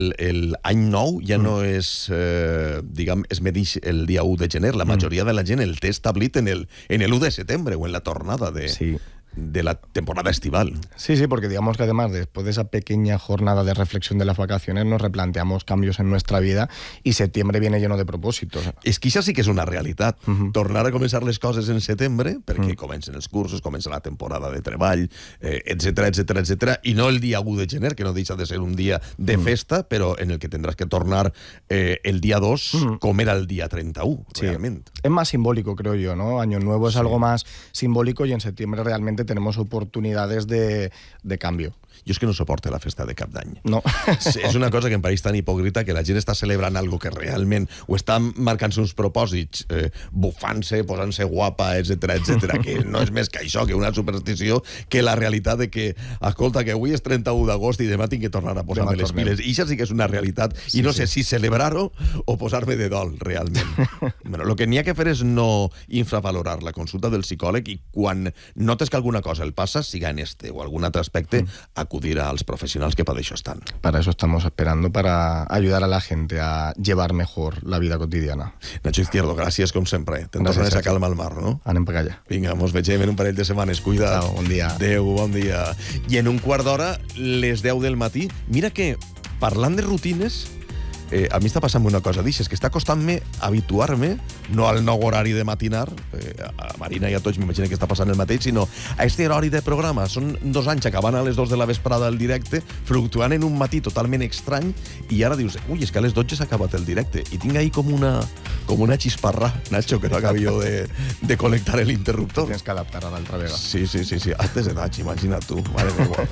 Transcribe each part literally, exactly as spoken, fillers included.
el any nou ja no és, eh, diguem, es medix el dia u de gener. La majoria de la gent el té establit en el, en el u de setembre o en la tornada de... Sí. de la temporada estival. Sí, sí, porque digamos que además después de esa pequeña jornada de reflexión de las vacaciones nos replanteamos cambios en nuestra vida y septiembre viene lleno de propòsits. És que això sí que és una realitat. Uh-huh. Tornar a començar les coses en setembre, perquè Uh-huh. comencen els cursos, comença la temporada de treball, eh, etcètera, etcètera, etcètera, i no el dia u de gener, que no deixa de ser un dia de Uh-huh. festa, però en el que tendrás que tornar eh, el día dos Uh-huh. com era el día treinta y uno, Sí. realmente. Es más simbólico, creo yo, ¿no? Año Nuevo es Sí. algo más simbólico y en septiembre realmente tenemos oportunidades de, de cambio. Jo és que no soporto la festa de cap d'any. No. És una cosa que em pareix tan hipòcrita que la gent està celebrant algo que realment o està marcant-se uns propòsits, eh, bufant-se, posant-se guapa, etcètera, etcètera, que no és més que això, que una superstició, que la realitat de que, escolta, que avui és trenta-u d'agost i demà tinc que tornar a posar-me les piles. I això sí que és una realitat. I Sí, no sí. sé si celebrar-ho o posar-me de dol, realment. Bueno, el que n'hi ha que fer és no infravalorar la consulta del psicòleg i quan notes que alguna cosa el passa, siga en este o algun altre aspecte, acudir als profesionals que per això estan. Para eso estamos esperando, para ayudar a la gente a llevar mejor la vida cotidiana. Nacho Izquierdo, gràcies com sempre. Te'n Gràcies, tornes a Sergi. calmar el mar, no? Anem per allà. Vinga, mos vegem en un parell de setmanes. Cuida't. Ciao, bon dia. Adéu, bon dia. I en un quart d'hora, les deu del matí. Mira que, parlant de rutines, eh, a mi està passant una cosa d'ixes, que està costant-me habituar-me, no al nou horari de matinar, eh, a Marina i a tots m'imagino que està passant el mateix, sinó a este horari de programa. Són dos anys acabant a les dos de la vesprada el directe, fluctuant en un matí totalment estrany, i ara dius, ui, és que a les dotze s'ha acabat el directe. I tinc ahí com una, com una xisparra, Nacho, que no acabi jo de, de connectar el interruptor. Tienes que adaptar a l'altra vegada. Sí, sí, sí, sí. Antes de Nacho, imagina't tu. Mare meva.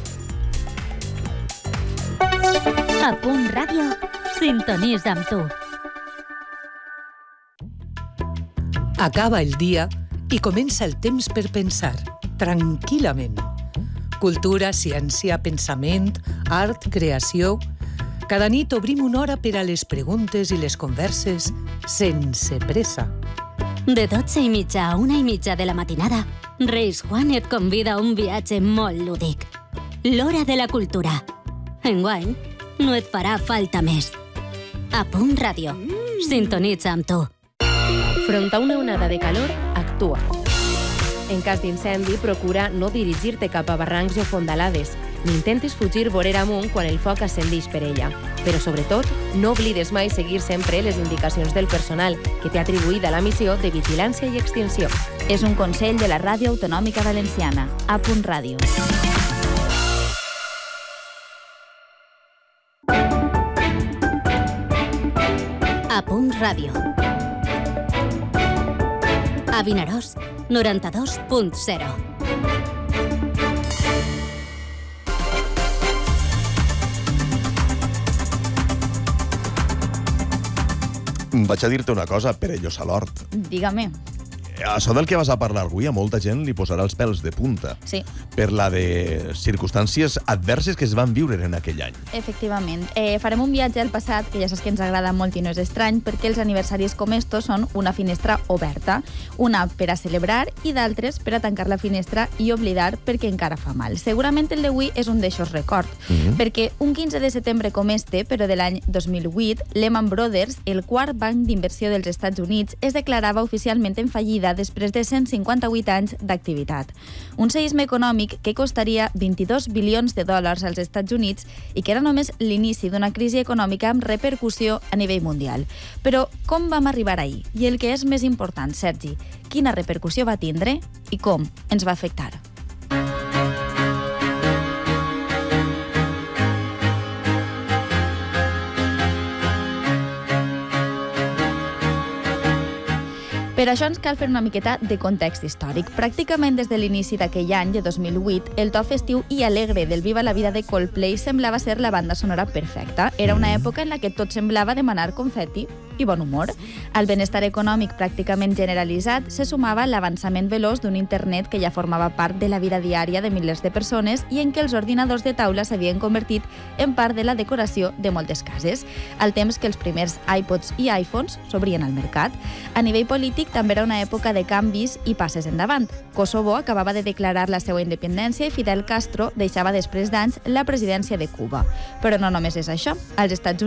A Punt Ràdio, sintonitza amb tu. Acaba el dia i comença el temps per pensar, tranquil·lament. Cultura, ciència, pensament, art, creació... Cada nit obrim una hora per a les preguntes i les converses sense pressa. De dotze i mitja a una i mitja de la matinada, Reis Juan et convida a un viatge molt lúdic. L'hora de la cultura. Enguany, no et farà falta més. A Punt Ràdio, sintonitza amb tu. Front a una onada de calor, actua. En cas d'incendi, procura no dirigir-te cap a barrancs o fondalades, ni intentis fugir vorera amunt quan el foc ascendix per ella. Però, sobretot, no oblides mai seguir sempre les indicacions del personal que té atribuïda la missió de vigilància i extinció. És un consell de la Ràdio Autonòmica Valenciana. A Punt Ràdio. A Punt Ràdio. A Vinaròs, noranta-dos punt zero. Vaig a dir-te una cosa, Perello Salort. Dígame. Això del que vas a parlar avui a molta gent li posarà els pèls de punta. Sí. Per la de circumstàncies adverses que es van viure en aquell any. Efectivament. Eh, farem un viatge al passat, que ja saps que ens agrada molt i no és estrany, perquè els aniversaris com estos són una finestra oberta. Una per a celebrar i d'altres per a tancar la finestra i oblidar perquè encara fa mal. Segurament el d'avui és un d'eixos record, Mm-hmm. perquè un quinze de setembre com este, però de l'any dos mil vuit, Lehman Brothers, el quart banc d'inversió dels Estats Units, es declarava oficialment en fallida després de cent cinquanta-vuit anys d'activitat. Un seisme econòmic que costaria vint-i-dos bilions de dòlars als Estats Units i que era només l'inici d'una crisi econòmica amb repercussió a nivell mundial. Però com vam arribar ahir? I el que és més important, Sergi, quina repercussió va tindre i com ens va afectar? Per això ens cal fer una miqueta de context històric. Pràcticament des de l'inici d'aquell any, de dos mil vuit, el to festiu i alegre del Viva la Vida de Coldplay semblava ser la banda sonora perfecta. Era una època en la que tot semblava demanar confeti i bon humor. Al benestar econòmic pràcticament generalitzat se sumava l'avançament veloç d'un internet que ja formava part de la vida diària de milers de persones i en què els ordinadors de taula s'havien convertit en part de la decoració de moltes cases, al temps que els primers iPods i iPhones s'obrien al mercat. A nivell polític també era una època de canvis i passes endavant. Kosovo acabava de declarar la seva independència i Fidel Castro deixava després d'anys la presidència de Cuba. Però no només és això. Als Estats Units